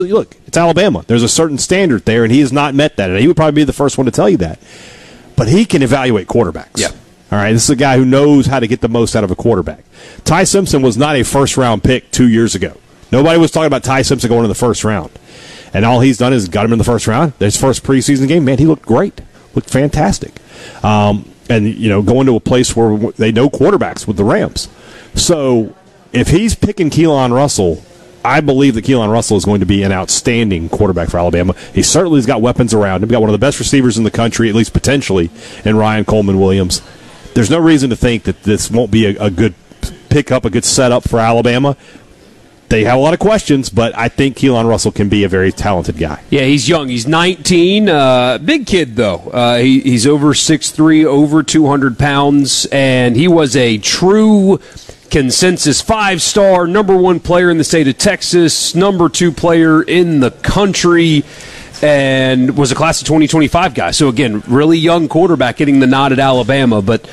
look, it's Alabama. There's a certain standard there, and he has not met that. And he would probably be the first one to tell you that. But he can evaluate quarterbacks. Yeah. All right, this is a guy who knows how to get the most out of a quarterback. Ty Simpson was not a first-round pick 2 years ago. Nobody was talking about Ty Simpson going in the first round. And all he's done is got him in the first round. His first preseason game, man, he looked great. Looked fantastic. And, going to a place where they know quarterbacks with the Rams. So if he's picking Keelan Russell, I believe that Keelan Russell is going to be an outstanding quarterback for Alabama. He certainly has got weapons around him. Got one of the best receivers in the country, at least potentially, in Ryan Coleman-Williams. There's no reason to think that this won't be a good pickup, a good setup for Alabama. They have a lot of questions, but I think Keelan Russell can be a very talented guy. Yeah, he's young. He's 19. Big kid, though. He's over 6'3", over 200 pounds, and he was a true consensus 5-star, number 1 player in the state of Texas, number 2 player in the country, and was a class of 2025 guy. So, again, really young quarterback getting the nod at Alabama. But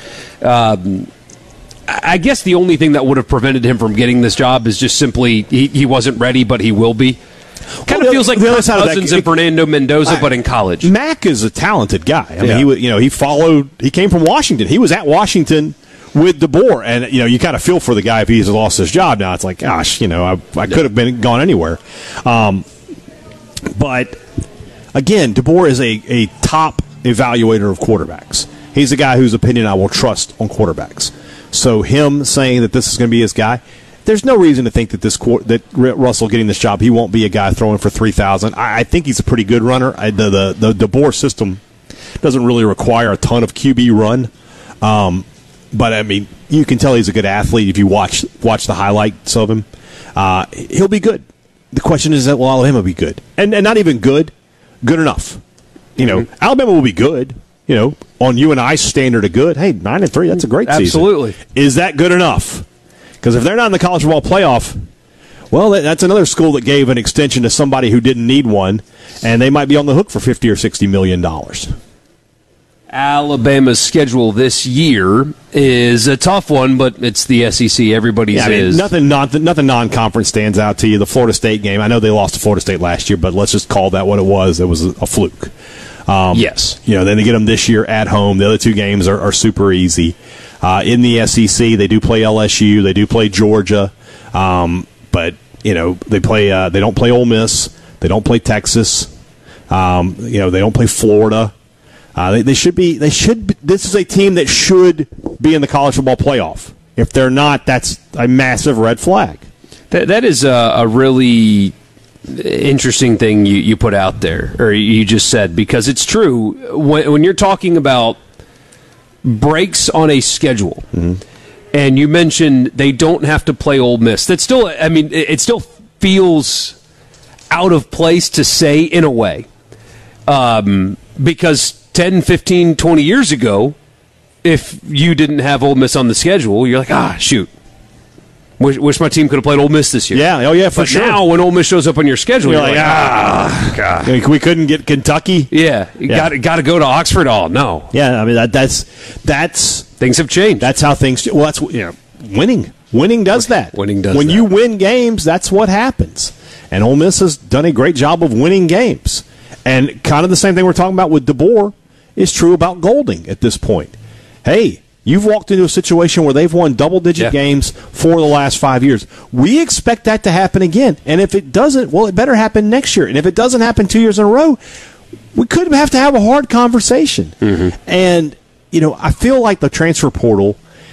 I guess the only thing that would have prevented him from getting this job is just simply he wasn't ready, but he will be. Kind of feels like Kirk Cousins and Fernando Mendoza, but in college. Mac is a talented guy. I mean, he came from Washington. He was at Washington with DeBoer, and you kind of feel for the guy if he's lost his job now. It's like, gosh, I could have gone anywhere. But again, DeBoer is a top evaluator of quarterbacks. He's a guy whose opinion I will trust on quarterbacks. So him saying that this is going to be his guy, there's no reason to think that that Russell getting this job, he won't be a guy throwing for 3,000. I think he's a pretty good runner. The DeBoer system doesn't really require a ton of QB run. But, I mean, you can tell he's a good athlete if you watch the highlights of him. He'll be good. The question is, will Alabama be good? And not even good enough. Alabama will be good, on you and I's standard of good. Hey, 9-3, that's a great season. Absolutely. Is that good enough? Because if they're not in the college football playoff, well, that's another school that gave an extension to somebody who didn't need one, and they might be on the hook for $50 or $60 million. Alabama's schedule this year is a tough one, but it's the SEC. Everybody's is. Nothing non-conference stands out to you. The Florida State game, I know they lost to Florida State last year, but let's just call that what it was. It was a fluke. Yes. Then they get them this year at home. The other two games are super easy. In the SEC, they do play LSU. They do play Georgia. But, they play. They don't play Ole Miss. They don't play Texas. They don't play Florida. They should be. This is a team that should be in the college football playoff. If they're not, that's a massive red flag. That is a really interesting thing you put out there, or you just said, because it's true. When you're talking about breaks on a schedule, and you mentioned they don't have to play Ole Miss, that's still. I mean, it still feels out of place to say in a way, because 10, 15, 20 years ago, if you didn't have Ole Miss on the schedule, you're like, shoot. Wish my team could have played Ole Miss this year. Yeah, for sure. Now, when Ole Miss shows up on your schedule, you're like, God. We couldn't get Kentucky. Yeah, you got to go to Oxford. Oh no. Yeah, I mean that's things have changed. That's how things. Well, that's winning. Winning does that. Winning does. When that. you win games, that's what happens. And Ole Miss has done a great job of winning games. And kind of the same thing we're talking about with DeBoer is true about Golding at this point. Hey. You've walked into a situation where they've won double-digit games for the last 5 years. We expect that to happen again. And if it doesn't, well, it better happen next year. And if it doesn't happen 2 years in a row, we could have to have a hard conversation. And, I feel like the transfer portal,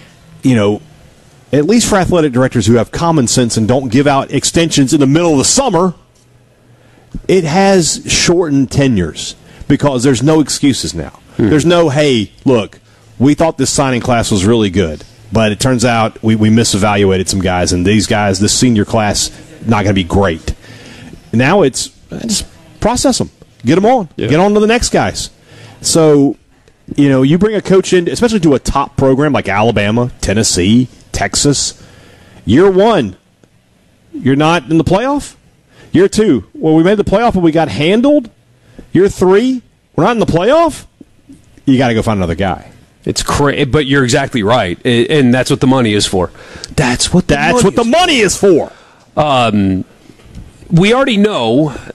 at least for athletic directors who have common sense and don't give out extensions in the middle of the summer, it has shortened tenures because there's no excuses now. There's no, hey, look, we thought this signing class was really good, but it turns out we misevaluated some guys, and these guys, this senior class, not going to be great. Now it's just process them. Get them on. Yeah. Get on to the next guys. So, you bring a coach in, especially to a top program like Alabama, Tennessee, Texas. Year one, you're not in the playoff. Year two, well, we made the playoff, but we got handled. Year three, we're not in the playoff. You got to go find another guy. It's crazy, but you're exactly right, and that's what the money is for. That's what the money is for. we already know